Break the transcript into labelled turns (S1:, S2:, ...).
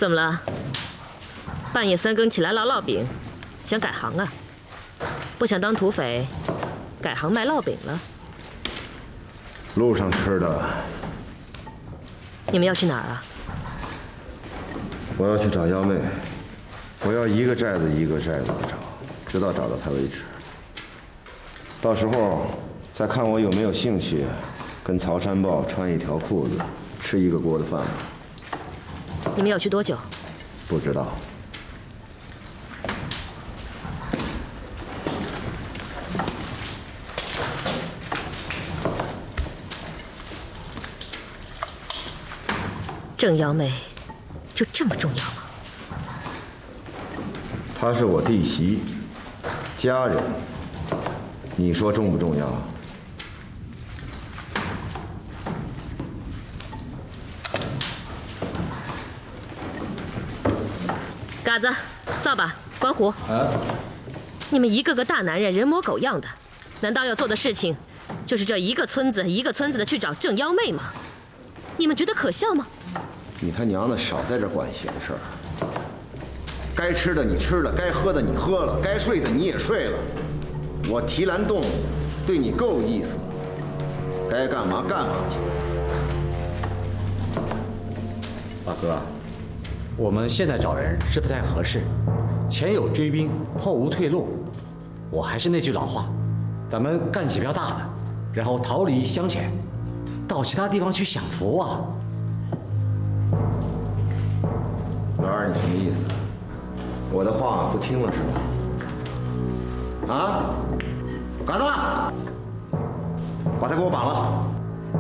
S1: 怎么了？半夜3更起来烙饼，想改行啊？不想当土匪，改行卖烙饼了？
S2: 路上吃的。
S1: 你们要去哪儿啊？
S2: 我要去找幺妹，我要一个寨子一个寨子的找，直到找到她为止。到时候再看我有没有兴趣，跟曹山豹穿一条裤子，吃一个锅的饭吧。
S1: 你们要去多久？
S2: 不知道。
S1: 郑幺妹，就这么重要吗？
S2: 她是我弟媳，家人，你说重不重要？
S1: 嘎子，扫把，关火。你们一个个大男人，人模狗样的，难道要做的事情，就是这一个村子一个村子的去找郑幺妹吗？你们觉得可笑吗？
S2: 你他娘的少在这管闲事儿！该吃的你吃了，该喝的你喝了，该睡的你也睡了。我提篮洞对你够意思，该干嘛干嘛去。
S3: 大哥，我们现在找人是不太合适，前有追兵，后无退路。我还是那句老话，咱们干几票大的，然后逃离乡潜，到其他地方去享福啊！
S2: 老二，你什么意思？我的话不听了是吧？啊，嘎子，把他给我绑了。